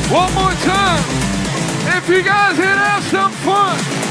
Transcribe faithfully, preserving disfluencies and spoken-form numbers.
One more time. If you guys can have some fun.